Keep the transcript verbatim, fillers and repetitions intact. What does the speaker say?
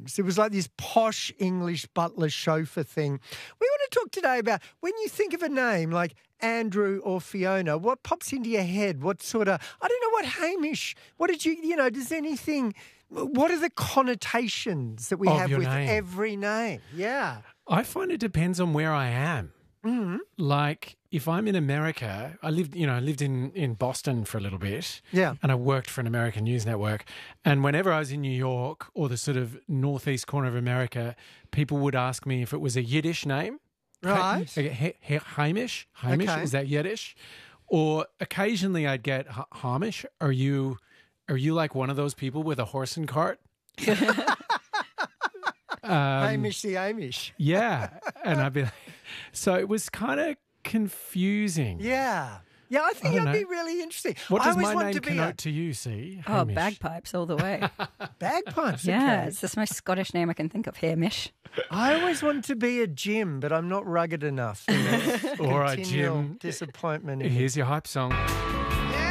names. It was like this posh English butler chauffeur thing. We want to talk today about when you think of a name like Andrew or Fiona, what pops into your head? What sort of, I don't know, what Hamish, what did you, you know, does anything, what are the connotations that we Of have your with name. every name? Yeah. I find it depends on where I am. Mm-hmm. Like if I'm in America, I lived, you know, I lived in, in Boston for a little bit. Yeah. And I worked for an American news network. And whenever I was in New York or the sort of northeast corner of America, people would ask me if it was a Yiddish name. Right. Ha- ha- ha- Hamish. Hamish, Okay. is that Yiddish? Or occasionally I'd get "Ha- Hamish. Are you, are you like one of those people with a horse and cart? um, Hamish the Amish. Yeah. And I'd be like, so it was kind of confusing. Yeah. Yeah, I think I don't that'd be know. really interesting. What I does always my want name to be connote to you, see? Oh, Hamish? bagpipes all the way. a bagpipes. Yeah, okay. it's the most Scottish name I can think of, Hamish. I always want to be a Jim, but I'm not rugged enough. Or a Continual Jim. disappointment. in it. Here's your hype song.